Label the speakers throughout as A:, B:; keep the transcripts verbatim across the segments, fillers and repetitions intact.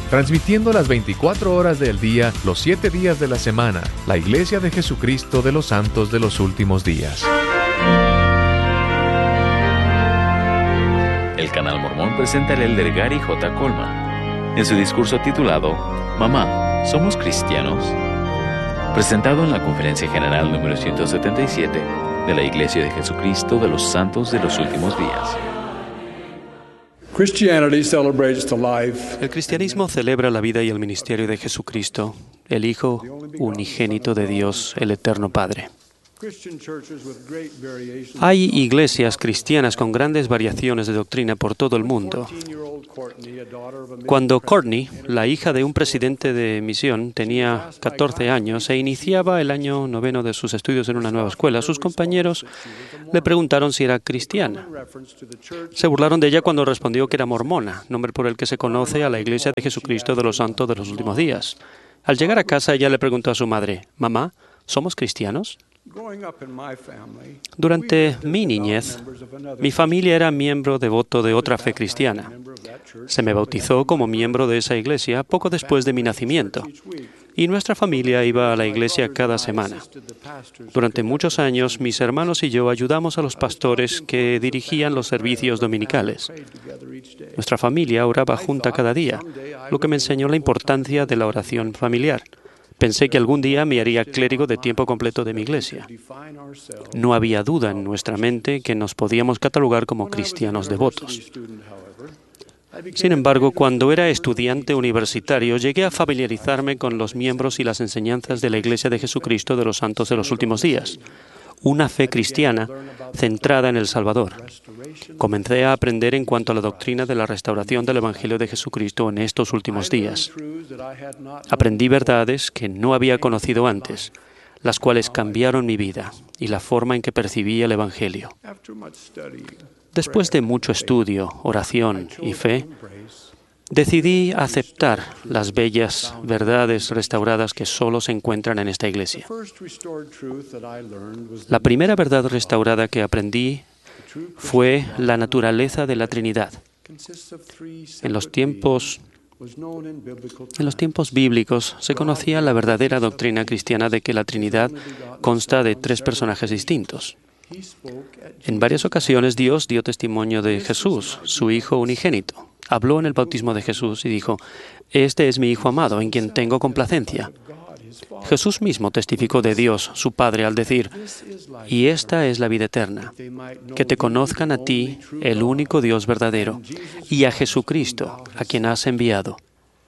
A: transmitiendo las veinticuatro horas del día, los siete días de la semana, la Iglesia de Jesucristo de los Santos de los Últimos Días.
B: El Canal Mormón presenta al elder Gary J. Coleman en su discurso titulado Mamá, ¿somos cristianos?, presentado en la Conferencia General número ciento setenta y siete de la Iglesia de Jesucristo de los Santos de los Últimos Días.
C: El cristianismo celebra la vida y el ministerio de Jesucristo, el Hijo unigénito de Dios, el Eterno Padre. Hay iglesias cristianas con grandes variaciones de doctrina por todo el mundo. Cuando Courtney, la hija de un presidente de misión, tenía catorce años e iniciaba el año noveno de sus estudios en una nueva escuela, sus compañeros le preguntaron si era cristiana. Se burlaron de ella cuando respondió que era mormona, nombre por el que se conoce a la Iglesia de Jesucristo de los Santos de los Últimos Días. Al llegar a casa, ella le preguntó a su madre, «Mamá, ¿somos cristianos?». Durante mi niñez, mi familia era miembro devoto de otra fe cristiana. Se me bautizó como miembro de esa iglesia poco después de mi nacimiento, y nuestra familia iba a la iglesia cada semana. Durante muchos años, mis hermanos y yo ayudamos a los pastores que dirigían los servicios dominicales. Nuestra familia oraba junta cada día, lo que me enseñó la importancia de la oración familiar. Pensé que algún día me haría clérigo de tiempo completo de mi iglesia. No había duda en nuestra mente que nos podíamos catalogar como cristianos devotos. Sin embargo, cuando era estudiante universitario, llegué a familiarizarme con los miembros y las enseñanzas de la Iglesia de Jesucristo de los Santos de los Últimos Días, una fe cristiana centrada en el Salvador. Comencé a aprender en cuanto a la doctrina de la restauración del Evangelio de Jesucristo en estos últimos días. Aprendí verdades que no había conocido antes, las cuales cambiaron mi vida y la forma en que percibía el Evangelio. Después de mucho estudio, oración y fe, decidí aceptar las bellas verdades restauradas que solo se encuentran en esta iglesia. La primera verdad restaurada que aprendí fue la naturaleza de la Trinidad. En los tiempos, en los tiempos bíblicos se conocía la verdadera doctrina cristiana de que la Trinidad consta de tres personajes distintos. En varias ocasiones Dios dio testimonio de Jesús, su Hijo unigénito. Habló en el bautismo de Jesús y dijo, «Este es mi Hijo amado, en quien tengo complacencia». Jesús mismo testificó de Dios, su Padre, al decir, «Y esta es la vida eterna, que te conozcan a ti, el único Dios verdadero, y a Jesucristo, a quien has enviado».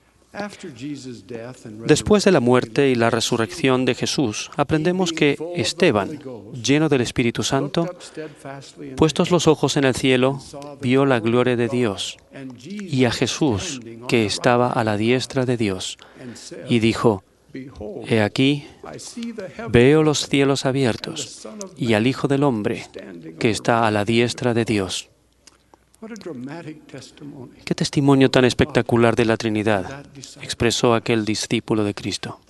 C: Después de la muerte y la resurrección de Jesús, aprendemos que Esteban, lleno del Espíritu Santo, puestos los ojos en el cielo, vio la gloria de Dios y a Jesús, que estaba a la diestra de Dios, y dijo, «He aquí, veo los cielos abiertos y al Hijo del Hombre, que está a la diestra de Dios». ¿Qué testimonio tan espectacular de la Trinidad expresó aquel discípulo de Cristo?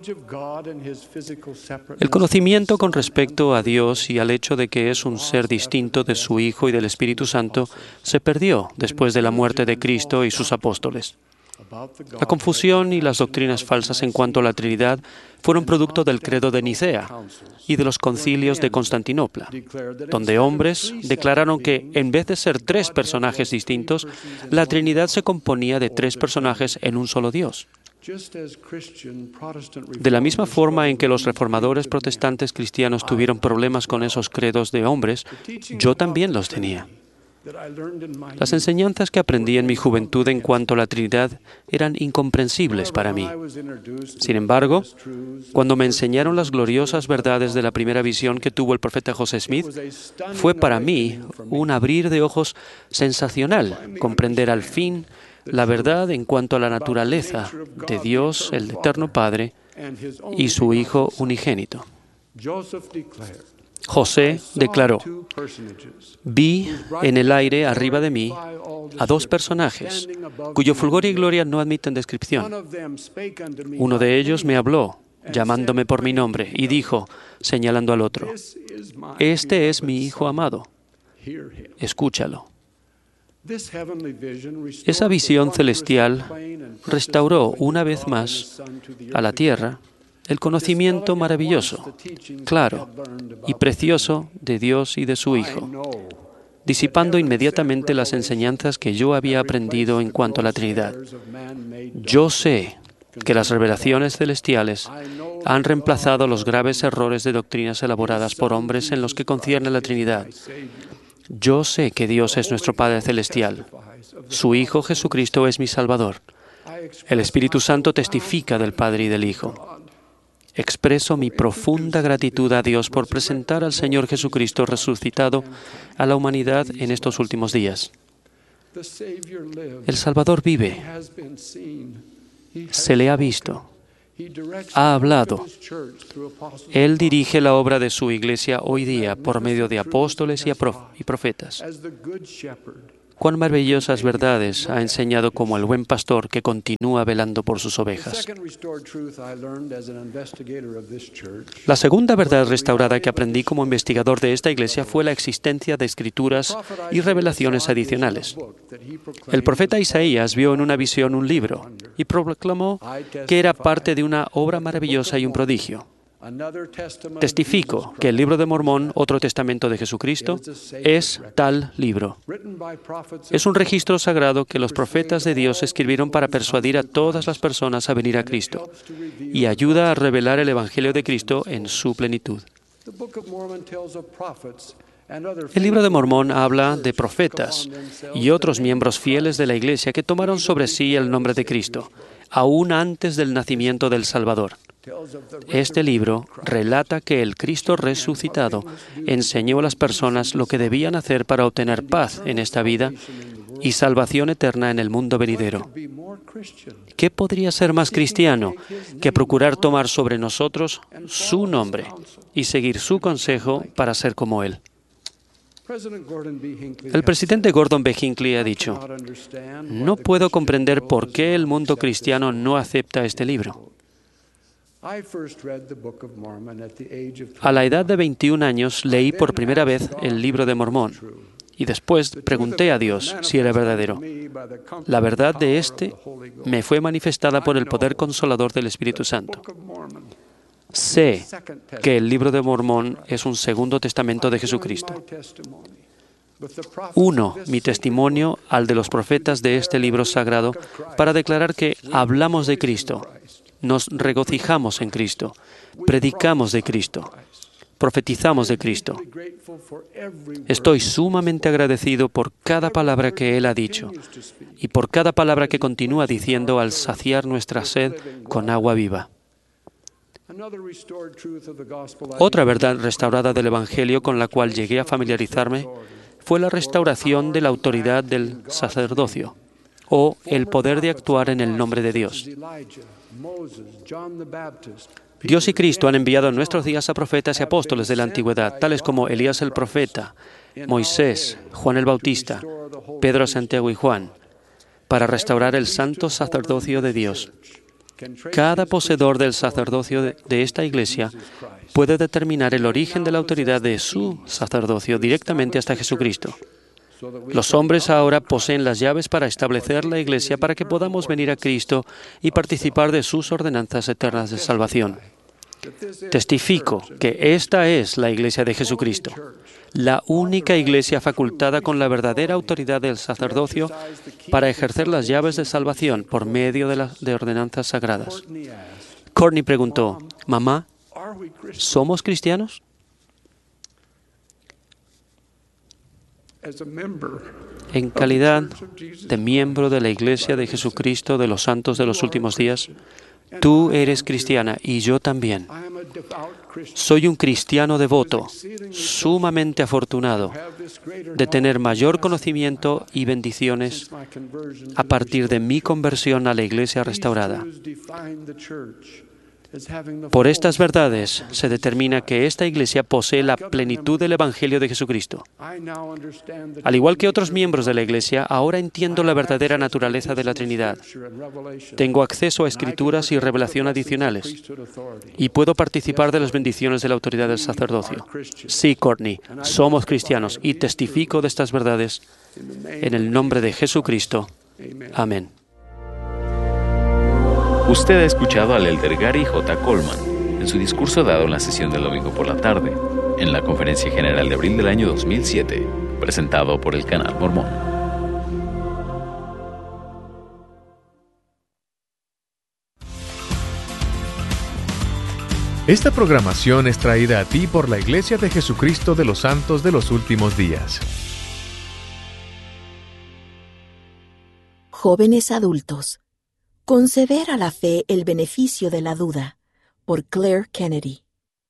C: El conocimiento con respecto a Dios y al hecho de que es un ser distinto de su Hijo y del Espíritu Santo se perdió después de la muerte de Cristo y sus apóstoles. La confusión y las doctrinas falsas en cuanto a la Trinidad fueron producto del credo de Nicea y de los concilios de Constantinopla, donde hombres declararon que, en vez de ser tres personajes distintos, la Trinidad se componía de tres personajes en un solo Dios. De la misma forma en que los reformadores protestantes cristianos tuvieron problemas con esos credos de hombres, yo también los tenía. Las enseñanzas que aprendí en mi juventud en cuanto a la Trinidad eran incomprensibles para mí. Sin embargo, cuando me enseñaron las gloriosas verdades de la primera visión que tuvo el profeta José Smith, fue para mí un abrir de ojos sensacional comprender al fin la verdad en cuanto a la naturaleza de Dios, el Eterno Padre, y su Hijo unigénito. José declaró, «Vi en el aire arriba de mí a dos personajes, cuyo fulgor y gloria no admiten descripción. Uno de ellos me habló, llamándome por mi nombre, y dijo, señalando al otro, «Este es mi Hijo amado, escúchalo». Esa visión celestial restauró una vez más a la tierra el conocimiento maravilloso, claro y precioso de Dios y de su Hijo, disipando inmediatamente las enseñanzas que yo había aprendido en cuanto a la Trinidad. Yo sé que las revelaciones celestiales han reemplazado los graves errores de doctrinas elaboradas por hombres en los que concierne la Trinidad. Yo sé que Dios es nuestro Padre Celestial. Su Hijo Jesucristo es mi Salvador. El Espíritu Santo testifica del Padre y del Hijo. Expreso mi profunda gratitud a Dios por presentar al Señor Jesucristo resucitado a la humanidad en estos últimos días. El Salvador vive. Se le ha visto. Ha hablado. Él dirige la obra de su Iglesia hoy día por medio de apóstoles y profetas. Cuán maravillosas verdades ha enseñado como el buen pastor que continúa velando por sus ovejas. La segunda verdad restaurada que aprendí como investigador de esta iglesia fue la existencia de escrituras y revelaciones adicionales. El profeta Isaías vio en una visión un libro y proclamó que era parte de una obra maravillosa y un prodigio. Testifico que el libro de Mormón, otro testamento de Jesucristo, es tal libro. Es un registro sagrado que los profetas de Dios escribieron para persuadir a todas las personas a venir a Cristo y ayuda a revelar el Evangelio de Cristo en su plenitud. El libro de Mormón habla de profetas y otros miembros fieles de la Iglesia que tomaron sobre sí el nombre de Cristo, aún antes del nacimiento del Salvador. Este libro relata que el Cristo resucitado enseñó a las personas lo que debían hacer para obtener paz en esta vida y salvación eterna en el mundo venidero. ¿Qué podría ser más cristiano que procurar tomar sobre nosotros su nombre y seguir su consejo para ser como Él? El presidente Gordon B. Hinckley ha dicho: "No puedo comprender por qué el mundo cristiano no acepta este libro. A la edad de veintiún años leí por primera vez el libro de Mormón y después pregunté a Dios si era verdadero. La verdad de este me fue manifestada por el poder consolador del Espíritu Santo. Sé que el libro de Mormón es un segundo testamento de Jesucristo. Uno mi testimonio al de los profetas de este libro sagrado para declarar que hablamos de Cristo, nos regocijamos en Cristo, predicamos de Cristo, profetizamos de Cristo. Estoy sumamente agradecido por cada palabra que Él ha dicho y por cada palabra que continúa diciendo al saciar nuestra sed con agua viva. Otra verdad restaurada del Evangelio con la cual llegué a familiarizarme fue la restauración de la autoridad del sacerdocio, o el poder de actuar en el nombre de Dios. Dios y Cristo han enviado en nuestros días a profetas y apóstoles de la antigüedad, tales como Elías el profeta, Moisés, Juan el Bautista, Pedro, Santiago y Juan, para restaurar el santo sacerdocio de Dios. Cada poseedor del sacerdocio de, de esta iglesia puede determinar el origen de la autoridad de su sacerdocio directamente hasta Jesucristo. Los hombres ahora poseen las llaves para establecer la iglesia para que podamos venir a Cristo y participar de sus ordenanzas eternas de salvación. Testifico que esta es la iglesia de Jesucristo, la única iglesia facultada con la verdadera autoridad del sacerdocio para ejercer las llaves de salvación por medio de las de ordenanzas sagradas. Courtney preguntó: "Mamá, ¿somos cristianos?" En calidad de miembro de la Iglesia de Jesucristo de los Santos de los Últimos Días, tú eres cristiana y yo también. Soy un cristiano devoto, sumamente afortunado de tener mayor conocimiento y bendiciones a partir de mi conversión a la Iglesia restaurada. Por estas verdades se determina que esta Iglesia posee la plenitud del Evangelio de Jesucristo. Al igual que otros miembros de la Iglesia, ahora entiendo la verdadera naturaleza de la Trinidad. Tengo acceso a escrituras y revelación adicionales y puedo participar de las bendiciones de la autoridad del sacerdocio. Sí, Courtney, somos cristianos y testifico de estas verdades en el nombre de Jesucristo. Amén.
B: Usted ha escuchado al elder Gary J. Coleman en su discurso dado en la sesión del domingo por la tarde, en la Conferencia General de abril del año dos mil siete, presentado por el Canal Mormón.
A: Esta programación es traída a ti por la Iglesia de Jesucristo de los Santos de los Últimos Días.
D: Jóvenes adultos. Conceder a la fe el beneficio de la duda, por Claire Kennedy.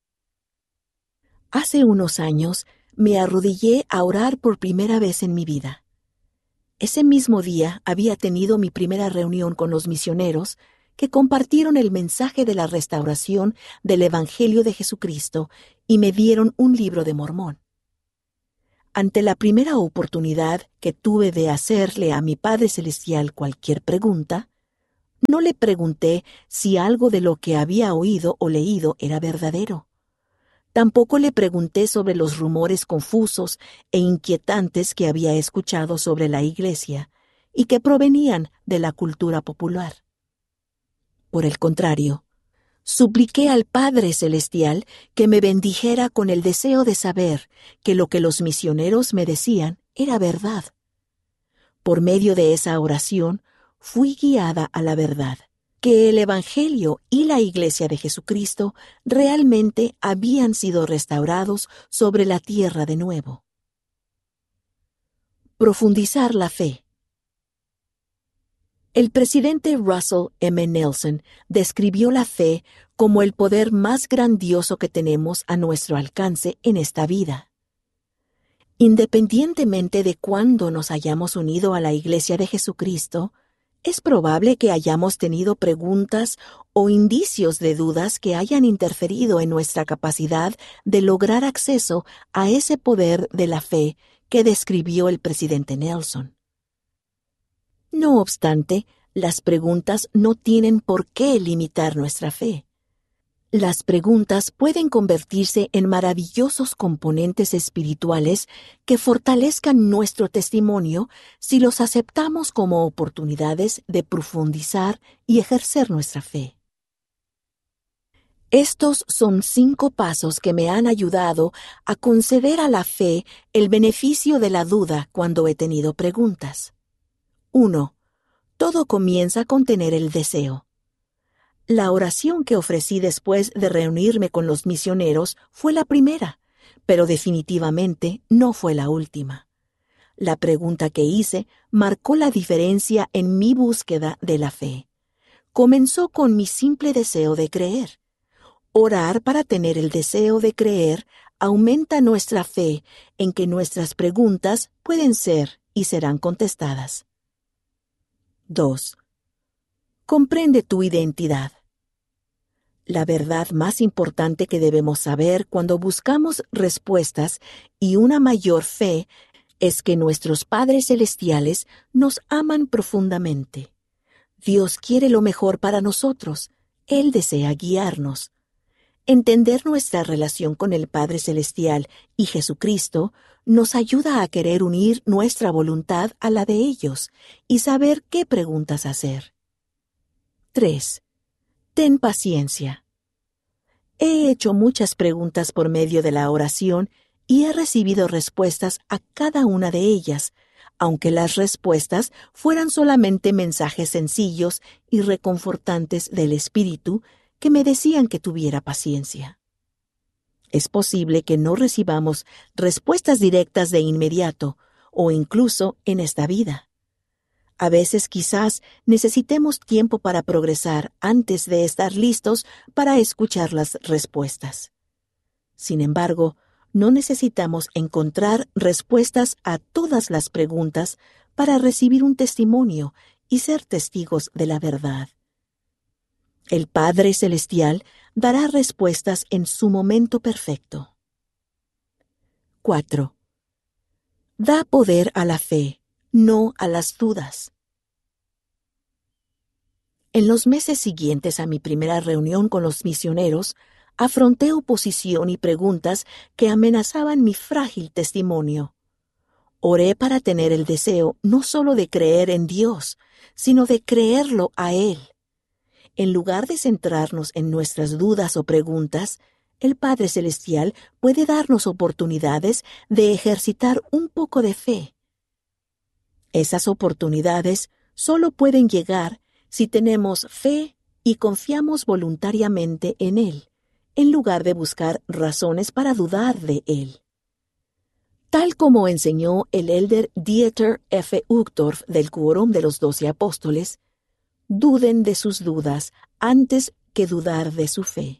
D: Hace unos años me arrodillé a orar por primera vez en mi vida. Ese mismo día había tenido mi primera reunión con los misioneros que compartieron el mensaje de la restauración del Evangelio de Jesucristo y me dieron un libro de Mormón. Ante la primera oportunidad que tuve de hacerle a mi Padre Celestial cualquier pregunta, no le pregunté si algo de lo que había oído o leído era verdadero. Tampoco le pregunté sobre los rumores confusos e inquietantes que había escuchado sobre la Iglesia y que provenían de la cultura popular. Por el contrario, supliqué al Padre Celestial que me bendijera con el deseo de saber que lo que los misioneros me decían era verdad. Por medio de esa oración, fui guiada a la verdad, que el Evangelio y la Iglesia de Jesucristo realmente habían sido restaurados sobre la tierra de nuevo. Profundizar la fe. El presidente Russell M. Nelson describió la fe como el poder más grandioso que tenemos a nuestro alcance en esta vida. Independientemente de cuándo nos hayamos unido a la Iglesia de Jesucristo, es probable que hayamos tenido preguntas o indicios de dudas que hayan interferido en nuestra capacidad de lograr acceso a ese poder de la fe que describió el presidente Nelson. No obstante, las preguntas no tienen por qué limitar nuestra fe. Las preguntas pueden convertirse en maravillosos componentes espirituales que fortalezcan nuestro testimonio si los aceptamos como oportunidades de profundizar y ejercer nuestra fe. Estos son cinco pasos que me han ayudado a conceder a la fe el beneficio de la duda cuando he tenido preguntas. uno. Todo comienza con tener el deseo. La oración que ofrecí después de reunirme con los misioneros fue la primera, pero definitivamente no fue la última. La pregunta que hice marcó la diferencia en mi búsqueda de la fe. Comenzó con mi simple deseo de creer. Orar para tener el deseo de creer aumenta nuestra fe en que nuestras preguntas pueden ser y serán contestadas. dos. Comprende tu identidad. La verdad más importante que debemos saber cuando buscamos respuestas y una mayor fe es que nuestros padres celestiales nos aman profundamente. Dios quiere lo mejor para nosotros. Él desea guiarnos. Entender nuestra relación con el Padre Celestial y Jesucristo nos ayuda a querer unir nuestra voluntad a la de ellos y saber qué preguntas hacer. tres. Ten paciencia. He hecho muchas preguntas por medio de la oración y he recibido respuestas a cada una de ellas, aunque las respuestas fueran solamente mensajes sencillos y reconfortantes del Espíritu que me decían que tuviera paciencia. Es posible que no recibamos respuestas directas de inmediato o incluso en esta vida. A veces quizás necesitemos tiempo para progresar antes de estar listos para escuchar las respuestas. Sin embargo, no necesitamos encontrar respuestas a todas las preguntas para recibir un testimonio y ser testigos de la verdad. El Padre Celestial dará respuestas en su momento perfecto. cuatro. Da poder a la fe, no a las dudas. En los meses siguientes a mi primera reunión con los misioneros, afronté oposición y preguntas que amenazaban mi frágil testimonio. Oré para tener el deseo no solo de creer en Dios, sino de creerlo a Él. En lugar de centrarnos en nuestras dudas o preguntas, el Padre Celestial puede darnos oportunidades de ejercitar un poco de fe. Esas oportunidades solo pueden llegar si tenemos fe y confiamos voluntariamente en Él, en lugar de buscar razones para dudar de Él. Tal como enseñó el elder Dieter F. Uchtdorf del Quórum de los Doce Apóstoles, duden de sus dudas antes que dudar de su fe.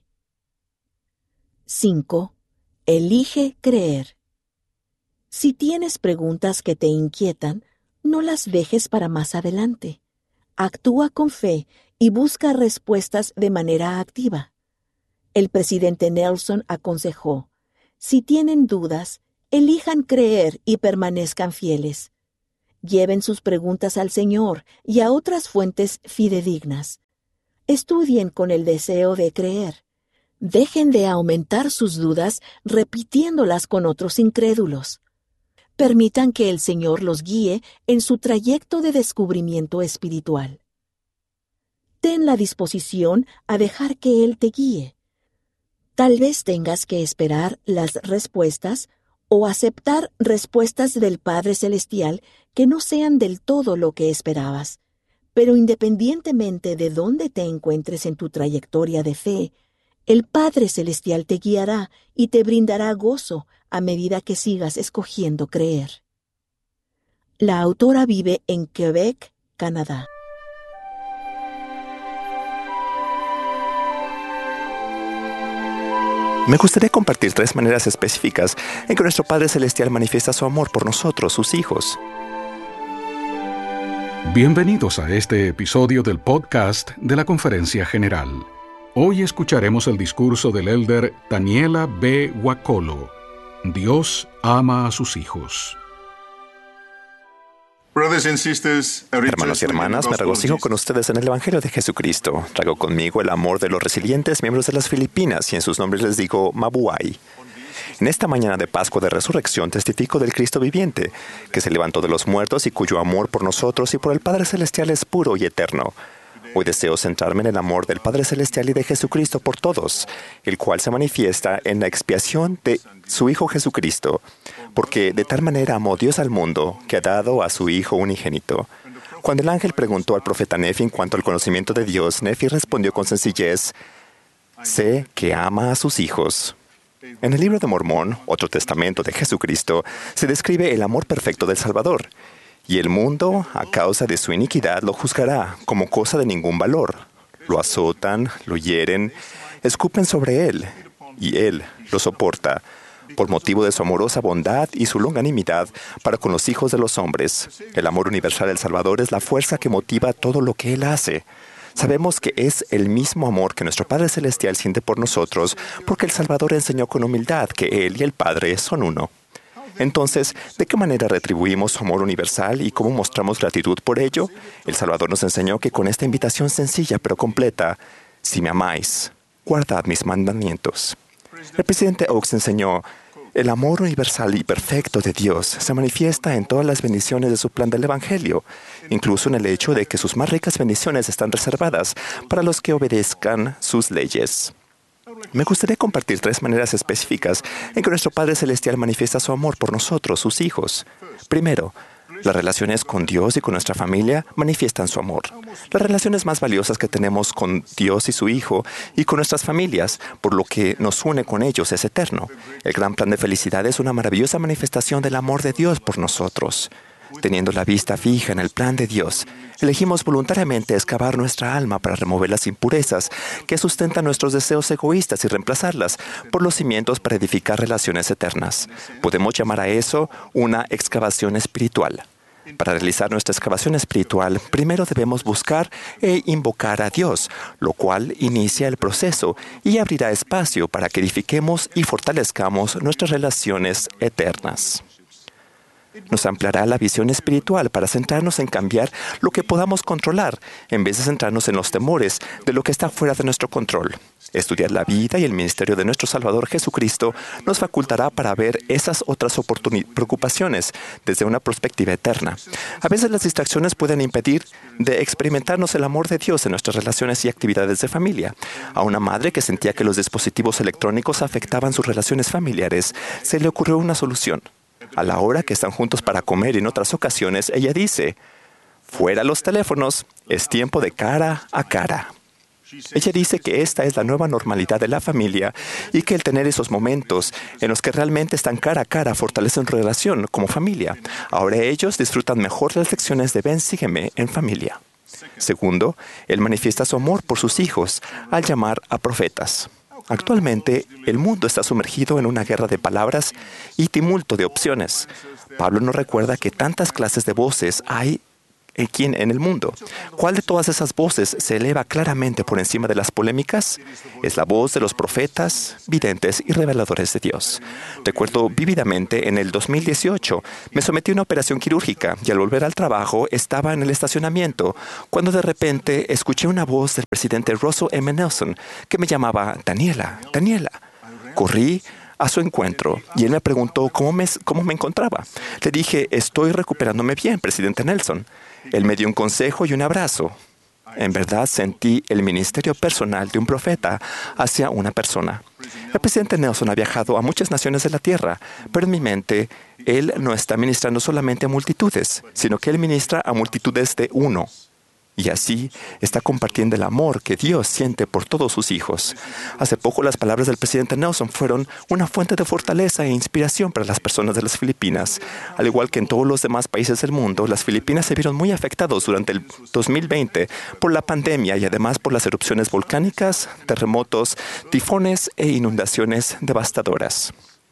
D: cinco. Elige creer. Si tienes preguntas que te inquietan, no las dejes para más adelante. Actúa con fe y busca respuestas de manera activa. El presidente Nelson aconsejó: si tienen dudas, elijan creer y permanezcan fieles. Lleven sus preguntas al Señor y a otras fuentes fidedignas. Estudien con el deseo de creer. Dejen de aumentar sus dudas repitiéndolas con otros incrédulos. Permitan que el Señor los guíe en su trayecto de descubrimiento espiritual. Ten la disposición a dejar que Él te guíe. Tal vez tengas que esperar las respuestas o aceptar respuestas del Padre Celestial que no sean del todo lo que esperabas. Pero independientemente de dónde te encuentres en tu trayectoria de fe, el Padre Celestial te guiará y te brindará gozo a medida que sigas escogiendo creer. La autora vive en Quebec, Canadá.
E: Me gustaría compartir tres maneras específicas en que nuestro Padre Celestial manifiesta su amor por nosotros, sus hijos.
F: Bienvenidos a este episodio del podcast de la Conferencia General. Hoy escucharemos el discurso del elder Taniela B. Wakolo. Dios ama a sus hijos.
E: Hermanos y hermanas, me regocijo con ustedes en el Evangelio de Jesucristo. Traigo conmigo el amor de los resilientes miembros de las Filipinas y en sus nombres les digo Mabuhay. En esta mañana de Pascua de Resurrección testifico del Cristo viviente, que se levantó de los muertos y cuyo amor por nosotros y por el Padre Celestial es puro y eterno. Hoy deseo centrarme en el amor del Padre Celestial y de Jesucristo por todos, el cual se manifiesta en la expiación de su Hijo Jesucristo, porque de tal manera amó Dios al mundo que ha dado a su Hijo unigénito. Cuando el ángel preguntó al profeta Nefi en cuanto al conocimiento de Dios, Nefi respondió con sencillez: sé que ama a sus hijos. En el libro de Mormón, otro testamento de Jesucristo, se describe el amor perfecto del Salvador. Y el mundo, a causa de su iniquidad, lo juzgará como cosa de ningún valor. Lo azotan, lo hieren, escupen sobre él, y él lo soporta, por motivo de su amorosa bondad y su longanimidad para con los hijos de los hombres. El amor universal del Salvador es la fuerza que motiva todo lo que él hace. Sabemos que es el mismo amor que nuestro Padre Celestial siente por nosotros, porque el Salvador enseñó con humildad que él y el Padre son uno. Entonces, ¿de qué manera retribuimos su amor universal y cómo mostramos gratitud por ello? El Salvador nos enseñó que con esta invitación sencilla pero completa: si me amáis, guardad mis mandamientos. El presidente Oaks enseñó: el amor universal y perfecto de Dios se manifiesta en todas las bendiciones de su plan del Evangelio, incluso en el hecho de que sus más ricas bendiciones están reservadas para los que obedezcan sus leyes. Me gustaría compartir tres maneras específicas en que nuestro Padre Celestial manifiesta su amor por nosotros, sus hijos. Primero, las relaciones con Dios y con nuestra familia manifiestan su amor. Las relaciones más valiosas que tenemos con Dios y su Hijo y con nuestras familias, por lo que nos une con ellos, es eterno. El gran plan de felicidad es una maravillosa manifestación del amor de Dios por nosotros. Teniendo la vista fija en el plan de Dios, elegimos voluntariamente excavar nuestra alma para remover las impurezas que sustentan nuestros deseos egoístas y reemplazarlas por los cimientos para edificar relaciones eternas. Podemos llamar a eso una excavación espiritual. Para realizar nuestra excavación espiritual, primero debemos buscar e invocar a Dios, lo cual inicia el proceso y abrirá espacio para que edifiquemos y fortalezcamos nuestras relaciones eternas. Nos ampliará la visión espiritual para centrarnos en cambiar lo que podamos controlar, en vez de centrarnos en los temores de lo que está fuera de nuestro control. Estudiar la vida y el ministerio de nuestro Salvador Jesucristo nos facultará para ver esas otras preocupaciones desde una perspectiva eterna. A veces las distracciones pueden impedir de experimentarnos el amor de Dios en nuestras relaciones y actividades de familia. A una madre que sentía que los dispositivos electrónicos afectaban sus relaciones familiares, se le ocurrió una solución. A la hora que están juntos para comer y en otras ocasiones, ella dice, fuera los teléfonos, es tiempo de cara a cara. Ella dice que esta es la nueva normalidad de la familia y que el tener esos momentos en los que realmente están cara a cara fortalecen relación como familia. Ahora ellos disfrutan mejor las lecciones de Ven, sígueme en familia. Segundo, él manifiesta su amor por sus hijos al llamar a profetas. Actualmente, el mundo está sumergido en una guerra de palabras y tumulto de opciones. Pablo nos recuerda que tantas clases de voces hay en el mundo. ¿Cuál de todas esas voces se eleva claramente por encima de las polémicas? Es la voz de los profetas, videntes y reveladores de Dios. Recuerdo vívidamente en el dos mil dieciocho, me sometí a una operación quirúrgica y al volver al trabajo estaba en el estacionamiento cuando de repente escuché una voz del presidente Russell M. Nelson que me llamaba Daniela, Daniela. Corrí a su encuentro y él me preguntó cómo me, cómo me encontraba. Le dije, estoy recuperándome bien, presidente Nelson. Él me dio un consejo y un abrazo. En verdad sentí el ministerio personal de un profeta hacia una persona. El presidente Nelson ha viajado a muchas naciones de la tierra, pero en mi mente, él no está ministrando solamente a multitudes, sino que él ministra a multitudes de uno. Y así está compartiendo el amor que Dios siente por todos sus hijos. Hace poco las palabras del presidente Nelson fueron una fuente de fortaleza e inspiración para las personas de las Filipinas. Al igual que en todos los demás países del mundo, las Filipinas se vieron muy afectados durante el dos mil veinte por la pandemia y además por las erupciones volcánicas, terremotos, tifones e inundaciones devastadoras.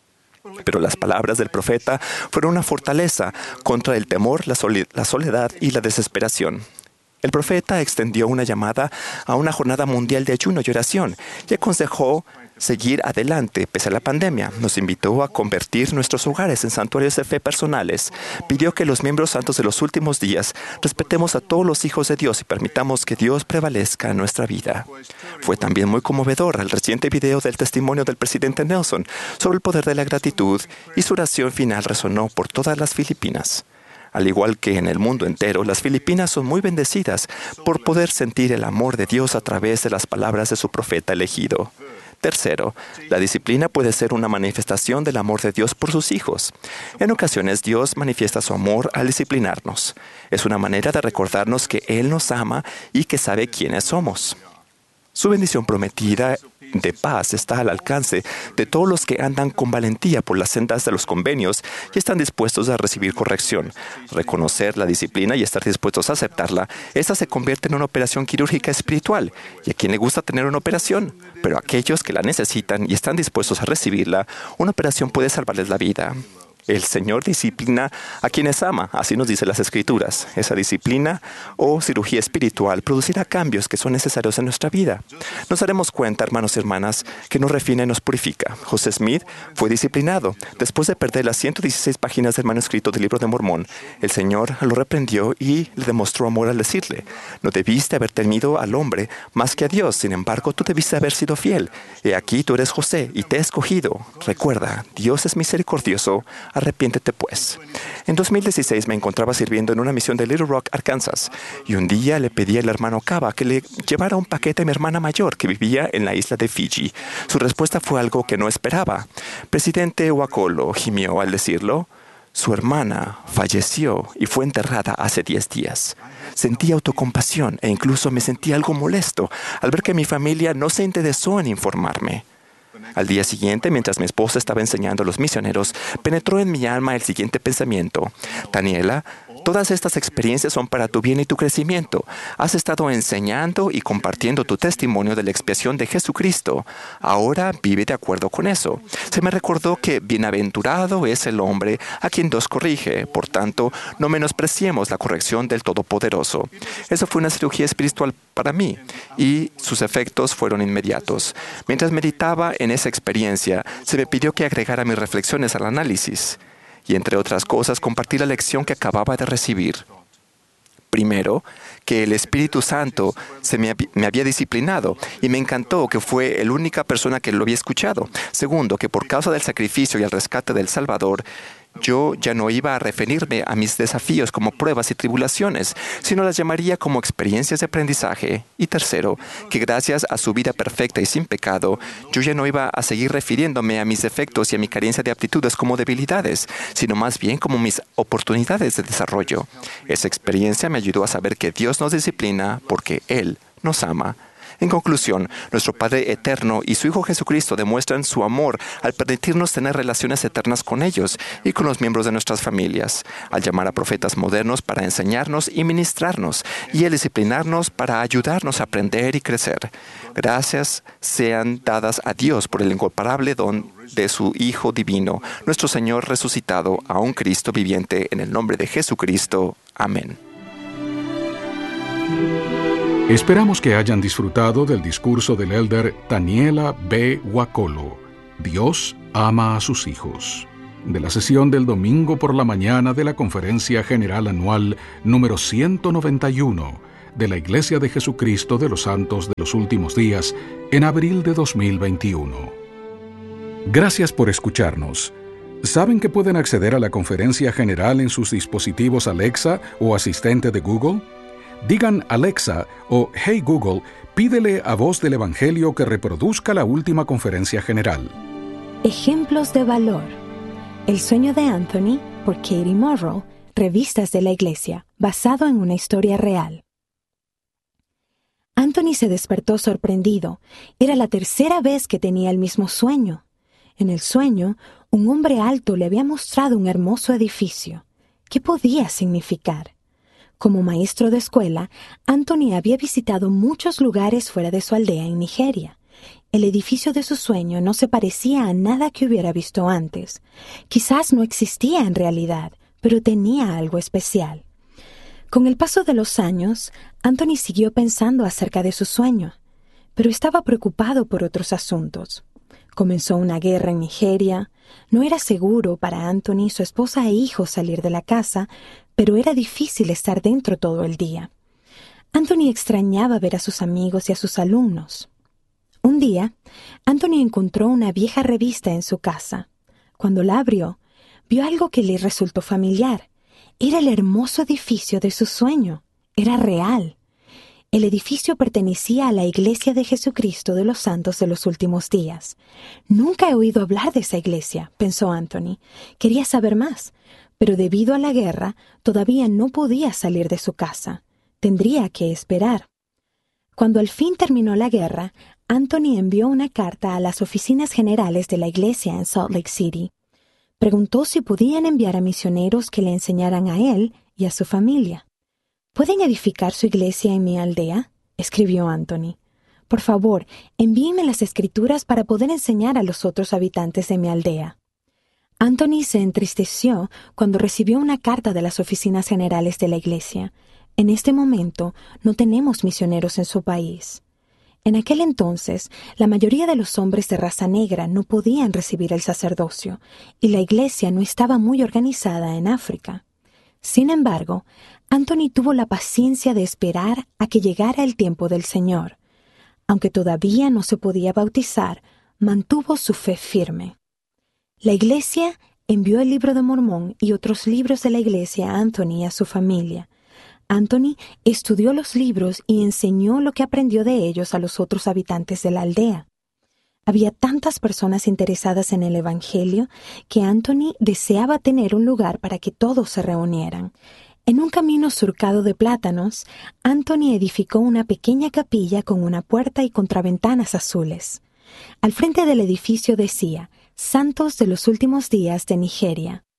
E: Pero las palabras del profeta fueron una fortaleza contra el temor, la soledad y la desesperación. El profeta extendió una llamada a una jornada mundial de ayuno y oración y aconsejó seguir adelante pese a la pandemia. Nos invitó a convertir nuestros hogares en santuarios de fe personales. Pidió que los miembros santos de los últimos días respetemos a todos los hijos de Dios y permitamos que Dios prevalezca en nuestra vida. Fue también muy conmovedor el reciente video del testimonio del presidente Nelson sobre el poder de la gratitud y su oración final resonó por todas las Filipinas. Al igual que en el mundo entero, las Filipinas son muy bendecidas por poder sentir el amor de Dios a través de las palabras de su profeta elegido. Tercero, la disciplina puede ser una manifestación del amor de Dios por sus hijos. En ocasiones, Dios manifiesta su amor al disciplinarnos. Es una manera de recordarnos que Él nos ama y que sabe quiénes somos. Su bendición prometida de paz está al alcance de todos los que andan con valentía por las sendas de los convenios y están dispuestos a recibir corrección. Reconocer la disciplina y estar dispuestos a aceptarla, esta se convierte en una operación quirúrgica espiritual. ¿Y a quién le gusta tener una operación? Pero a aquellos que la necesitan y están dispuestos a recibirla, una operación puede salvarles la vida. El Señor disciplina a quienes ama, así nos dice las Escrituras. Esa disciplina o cirugía espiritual producirá cambios que son necesarios en nuestra vida. Nos daremos cuenta, hermanos y hermanas, que nos refina y nos purifica. José Smith fue disciplinado. Después de perder las ciento dieciséis páginas del manuscrito del Libro de Mormón, el Señor lo reprendió y le demostró amor al decirle, no debiste haber temido al hombre más que a Dios, sin embargo, tú debiste haber sido fiel. He aquí, tú eres José y te he escogido. Recuerda, Dios es misericordioso. Arrepiéntete pues. En dos mil dieciséis me encontraba sirviendo en una misión de Little Rock, Arkansas, y un día le pedí al hermano Cava que le llevara un paquete a mi hermana mayor que vivía en la isla de Fiji. Su respuesta fue algo que no esperaba. Presidente Wakolo gimió al decirlo. Su hermana falleció y fue enterrada hace diez días. Sentí autocompasión e incluso me sentí algo molesto al ver que mi familia no se interesó en informarme. Al día siguiente, mientras mi esposa estaba enseñando a los misioneros, penetró en mi alma el siguiente pensamiento. Daniela, Todas estas experiencias son para tu bien y tu crecimiento. Has estado enseñando y compartiendo tu testimonio de la expiación de Jesucristo. Ahora vive de acuerdo con eso. Se me recordó que bienaventurado es el hombre a quien Dios corrige. Por tanto, no menospreciemos la corrección del Todopoderoso. Eso fue una cirugía espiritual para mí y sus efectos fueron inmediatos. Mientras meditaba en esa experiencia, se me pidió que agregara mis reflexiones al análisis y, entre otras cosas, compartí la lección que acababa de recibir. Primero, que el Espíritu Santo se me, hab- me había disciplinado y me encantó que fue la única persona que lo había escuchado. Segundo, que por causa del sacrificio y el rescate del Salvador, yo ya no iba a referirme a mis desafíos como pruebas y tribulaciones, sino las llamaría como experiencias de aprendizaje. Y tercero, que gracias a su vida perfecta y sin pecado, yo ya no iba a seguir refiriéndome a mis defectos y a mi carencia de aptitudes como debilidades, sino más bien como mis oportunidades de desarrollo. Esa experiencia me ayudó a saber que Dios nos disciplina porque Él nos ama. En conclusión, nuestro Padre Eterno y su Hijo Jesucristo demuestran su amor al permitirnos tener relaciones eternas con ellos y con los miembros de nuestras familias, al llamar a profetas modernos para enseñarnos y ministrarnos, y al disciplinarnos para ayudarnos a aprender y crecer. Gracias sean dadas a Dios por el incomparable don de su Hijo Divino, nuestro Señor resucitado, a un Cristo viviente, en el nombre de Jesucristo. Amén.
F: Esperamos que hayan disfrutado del discurso del elder Taniela B. Wakolo. Dios ama a sus hijos. De la sesión del domingo por la mañana de la Conferencia General Anual número ciento noventa y uno de la Iglesia de Jesucristo de los Santos de los Últimos Días en abril de dos mil veintiuno. Gracias por escucharnos. ¿Saben que pueden acceder a la Conferencia General en sus dispositivos Alexa o asistente de Google? Digan Alexa o Hey Google, pídele a Voz del Evangelio que reproduzca la última conferencia general.
G: Ejemplos de valor. El sueño de Anthony, por Katie Morrow, Revistas de la Iglesia, basado en una historia real. Anthony se despertó sorprendido. Era la tercera vez que tenía el mismo sueño. En el sueño, un hombre alto le había mostrado un hermoso edificio. ¿Qué podía significar? Como maestro de escuela, Anthony había visitado muchos lugares fuera de su aldea en Nigeria. El edificio de su sueño no se parecía a nada que hubiera visto antes. Quizás no existía en realidad, pero tenía algo especial. Con el paso de los años, Anthony siguió pensando acerca de su sueño, pero estaba preocupado por otros asuntos. Comenzó una guerra en Nigeria. No era seguro para Anthony, su esposa e hijos salir de la casa, pero era difícil estar dentro todo el día. Anthony extrañaba ver a sus amigos y a sus alumnos. Un día, Anthony encontró una vieja revista en su casa. Cuando la abrió, vio algo que le resultó familiar. Era el hermoso edificio de su sueño. Era real. El edificio pertenecía a la Iglesia de Jesucristo de los Santos de los Últimos Días. Nunca he oído hablar de esa iglesia, pensó Anthony. Quería saber más, pero debido a la guerra, todavía no podía salir de su casa. Tendría que esperar. Cuando al fin terminó la guerra, Anthony envió una carta a las oficinas generales de la iglesia en Salt Lake City. Preguntó si podían enviar a misioneros que le enseñaran a él y a su familia. ¿Pueden edificar su iglesia en mi aldea?, escribió Anthony. Por favor, envíenme las escrituras para poder enseñar a los otros habitantes de mi aldea. Anthony se entristeció cuando recibió una carta de las oficinas generales de la iglesia. En este momento, no tenemos misioneros en su país. En aquel entonces, la mayoría de los hombres de raza negra no podían recibir el sacerdocio, y la iglesia no estaba muy organizada en África. Sin embargo, Anthony tuvo la paciencia de esperar a que llegara el tiempo del Señor. Aunque todavía no se podía bautizar, mantuvo su fe firme. La iglesia envió el Libro de Mormón y otros libros de la iglesia a Anthony y a su familia. Anthony estudió los libros y enseñó lo que aprendió de ellos a los otros habitantes de la aldea. Había tantas personas interesadas en el Evangelio que Anthony deseaba tener un lugar para que todos se reunieran. En un camino surcado de plátanos, Anthony edificó una pequeña capilla con una puerta y contraventanas azules. Al frente del edificio decía, Santos de los Últimos Días de Nigeria.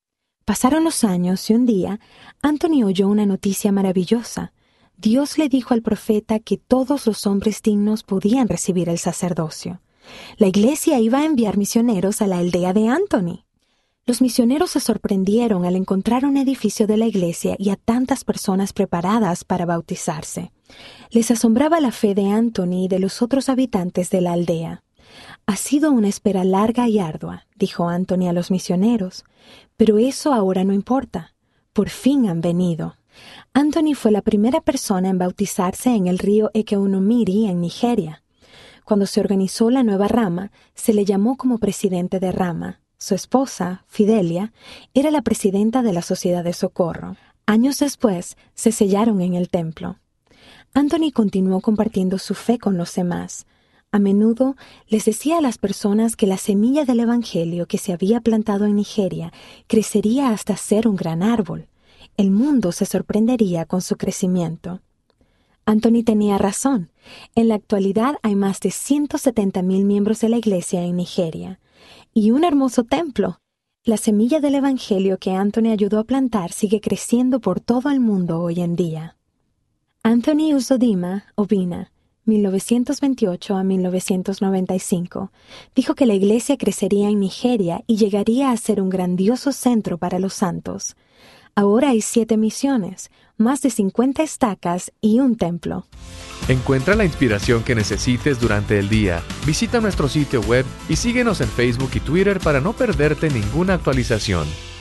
G: Pasaron los años y un día, Anthony oyó una noticia maravillosa. Dios le dijo al profeta que todos los hombres dignos podían recibir el sacerdocio. La iglesia iba a enviar misioneros a la aldea de Anthony. Los misioneros se sorprendieron al encontrar un edificio de la iglesia y a tantas personas preparadas para bautizarse. Les asombraba la fe de Anthony y de los otros habitantes de la aldea. «Ha sido una espera larga y ardua», dijo Anthony a los misioneros, «pero eso ahora no importa. Por fin han venido». Anthony fue la primera persona en bautizarse en el río Ekeunomiri, en Nigeria. Cuando se organizó la nueva rama, se le llamó como presidente de rama. Su esposa, Fidelia, era la presidenta de la Sociedad de Socorro. Años después, se sellaron en el templo. Anthony continuó compartiendo su fe con los demás. A menudo les decía a las personas que la semilla del Evangelio que se había plantado en Nigeria crecería hasta ser un gran árbol. El mundo se sorprendería con su crecimiento. Anthony tenía razón. En la actualidad hay más de ciento setenta mil miembros de la iglesia en Nigeria. Y un hermoso templo. La semilla del Evangelio que Anthony ayudó a plantar sigue creciendo por todo el mundo hoy en día. Anthony Uzodimma Obinna, mil novecientos veintiocho a mil novecientos noventa y cinco, dijo que la iglesia crecería en Nigeria y llegaría a ser un grandioso centro para los santos. Ahora hay siete misiones, más de cincuenta estacas y un templo.
A: Encuentra la inspiración que necesites durante el día. Visita nuestro sitio web y síguenos en Facebook y Twitter para no perderte ninguna actualización.